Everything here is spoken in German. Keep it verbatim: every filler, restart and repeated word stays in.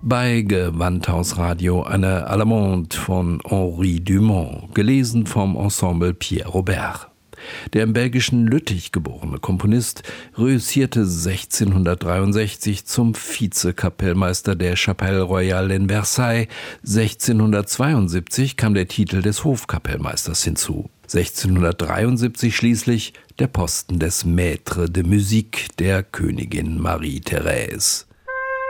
Bei Gewandhausradio eine Allemande von Henri Dumont, gelesen vom Ensemble Pierre Robert. Der im belgischen Lüttich geborene Komponist reüssierte sechzehnhundertdreiundsechzig zum Vizekapellmeister der Chapelle Royale in Versailles. sechzehnhundertzweiundsiebzig kam der Titel des Hofkapellmeisters hinzu. sechzehnhundertdreiundsiebzig schließlich der Posten des Maître de Musique der Königin Marie-Thérèse.